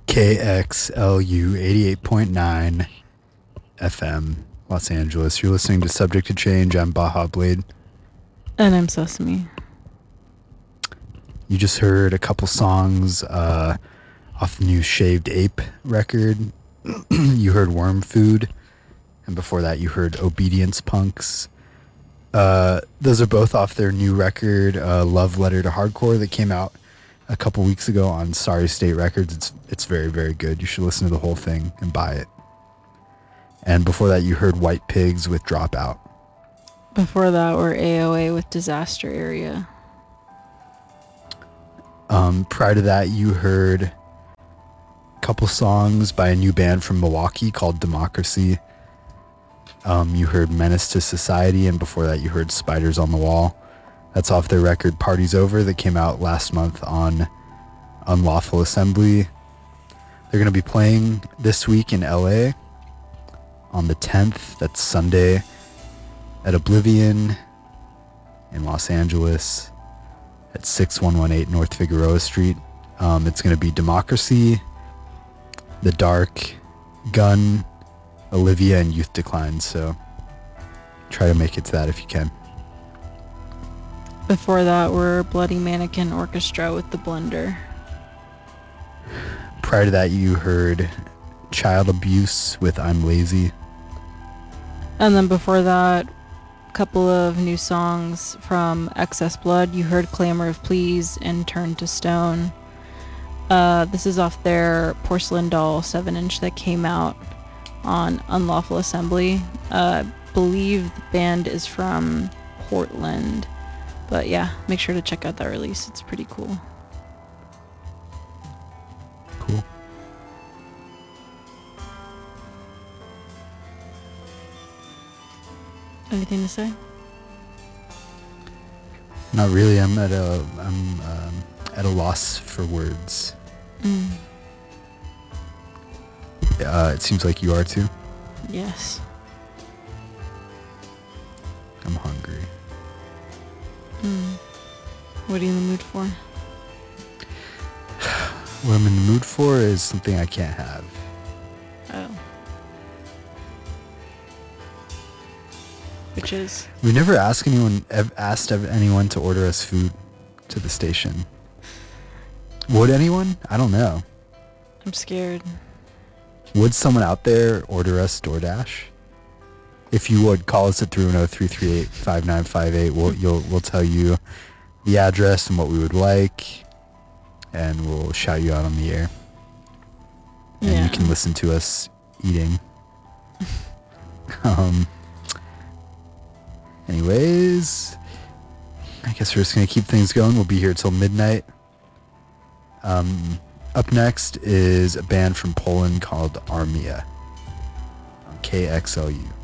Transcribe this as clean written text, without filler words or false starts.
KXLU 88.9 FM, Los Angeles. You're listening to Subject to Change. I'm Baja Blade. And I'm Sesame. You just heard a couple songs off the new Shaved Ape record. You heard Worm Food. And before that, you heard Obedience Punks. Those are both off their new record, Love Letter to Hardcore, that came out a couple weeks ago on Sorry State Records. It's very, very good. You should listen to the whole thing and buy it. And before that, you heard White Pigs with Dropout. Before that, we're AOA with Disaster Area. Prior to that, you heard a couple songs by a new band from Milwaukee called Democracy. You heard Menace to Society, and before that, you heard Spiders on the Wall. That's off their record Party's Over that came out last month on Unlawful Assembly. They're going to be playing this week in LA on the 10th. That's Sunday at Oblivion in Los Angeles at 6118 North Figueroa Street. It's going to be Democracy, The Dark, Gun, Olivia, and Youth Decline. So try to make it to that if you can. Before that, we're Bloody Mannequin Orchestra with The Blender. Prior to that, you heard Child Abuse with I'm Lazy. And then before that, a couple of new songs from Excess Blood. You heard Clamor of Please and Turn to Stone. This is off their Porcelain Doll 7-inch that came out on Unlawful Assembly. I believe the band is from Portland. But yeah, make sure to check out that release. It's pretty cool. Cool. Anything to say? Not really. I'm at a loss for words. It seems like you are too. Yes. I'm hungry. What are you in the mood for? What I'm in the mood for is something I can't have. Oh. Which is? We never asked anyone to order us food to the station. Would anyone? I don't know. I'm scared. Would someone out there order us DoorDash? If you would, call us at 310-338-5958. We'll tell you the address and what we would like, and we'll shout you out on the air. And you can listen to us eating. Anyways, I guess we're just going to keep things going. We'll be here till midnight. Up next is a band from Poland called Armia on KXLU.